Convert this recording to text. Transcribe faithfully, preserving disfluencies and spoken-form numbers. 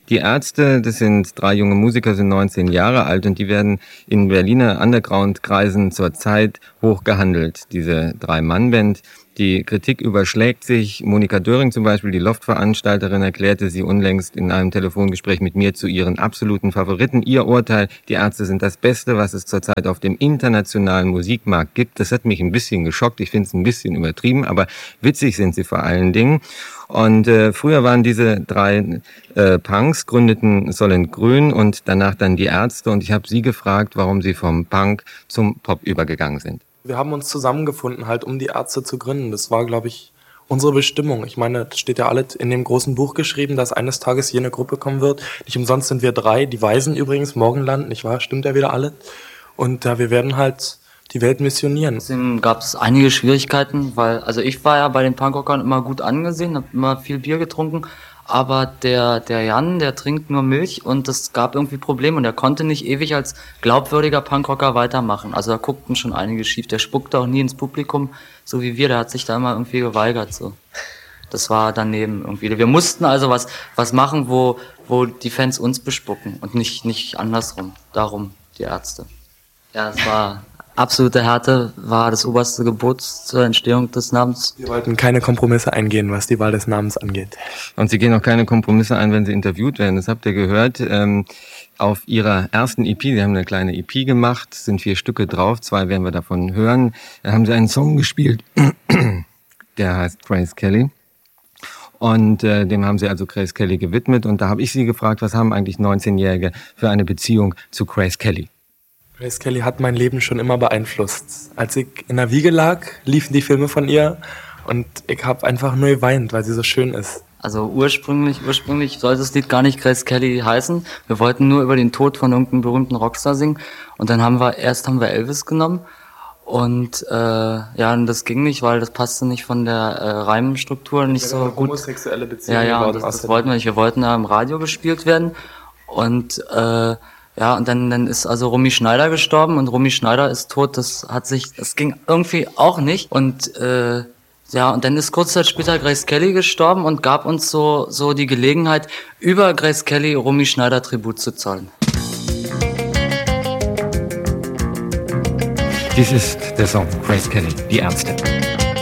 Die Ärzte, das sind drei junge Musiker, sind neunzehn Jahre alt und die werden in Berliner Underground-Kreisen zurzeit hoch gehandelt, diese Drei-Mann-Band. Die Kritik überschlägt sich. Monika Döring zum Beispiel, die Loft-Veranstalterin, erklärte sie unlängst in einem Telefongespräch mit mir zu ihren absoluten Favoriten. Ihr Urteil, die Ärzte sind das Beste, was es zurzeit auf dem internationalen Musikmarkt gibt. Das hat mich ein bisschen geschockt. Ich finde es ein bisschen übertrieben, aber witzig sind sie vor allen Dingen. Und äh, früher waren diese drei äh, Punks, gründeten Solent Grün und danach dann die Ärzte. Und ich habe sie gefragt, warum sie vom Punk zum Pop übergegangen sind. Wir haben uns zusammengefunden, halt um die Ärzte zu gründen. Das war, glaube ich, unsere Bestimmung. Ich meine, das steht ja alles in dem großen Buch geschrieben, dass eines Tages hier eine Gruppe kommen wird. Nicht umsonst sind wir drei, die Weisen übrigens, Morgenland, nicht wahr? Stimmt ja wieder alles. Und äh, wir werden halt die Welt missionieren. Trotzdem gab es einige Schwierigkeiten, weil, also ich war ja bei den Punkrockern immer gut angesehen, habe immer viel Bier getrunken, aber der, der Jan, der trinkt nur Milch und es gab irgendwie Probleme und er konnte nicht ewig als glaubwürdiger Punkrocker weitermachen. Also da guckten schon einige schief. Der spuckte auch nie ins Publikum, so wie wir. Der hat sich da immer irgendwie geweigert, so. Das war daneben irgendwie. Wir mussten also was, was machen, wo, wo die Fans uns bespucken und nicht, nicht andersrum. Darum die Ärzte. Ja, es war absolute Härte, war das oberste Gebot zur Entstehung des Namens. Wir wollten keine Kompromisse eingehen, was die Wahl des Namens angeht. Und Sie gehen auch keine Kompromisse ein, wenn Sie interviewt werden. Das habt ihr gehört. Ähm, auf Ihrer ersten E P, Sie haben eine kleine E P gemacht, sind vier Stücke drauf, zwei werden wir davon hören. Da haben Sie einen Song gespielt, der heißt Grace Kelly. Und äh, dem haben Sie also Grace Kelly gewidmet. Und da habe ich Sie gefragt, was haben eigentlich neunzehnjährige für eine Beziehung zu Grace Kelly? Grace Kelly hat mein Leben schon immer beeinflusst. Als ich in der Wiege lag, liefen die Filme von ihr und ich habe einfach nur geweint, weil sie so schön ist. Also ursprünglich, ursprünglich sollte das Lied gar nicht Grace Kelly heißen. Wir wollten nur über den Tod von irgendeinem berühmten Rockstar singen. Und dann haben wir, erst haben wir Elvis genommen. Und äh, ja, und das ging nicht, weil das passte nicht von der äh, Reimstruktur nicht so gut. Homosexuelle Beziehung. Ja, ja, das, das wollten wir nicht. Wir wollten da im Radio gespielt werden. Und äh, ja, und dann, dann ist also Romy Schneider gestorben und Romy Schneider ist tot. Das hat sich, das ging irgendwie auch nicht. Und äh, ja, und dann ist kurz Zeit später Grace Kelly gestorben und gab uns so so die Gelegenheit, über Grace Kelly Romy Schneider Tribut zu zollen. Dies ist der Song Grace Kelly, die Ärzte.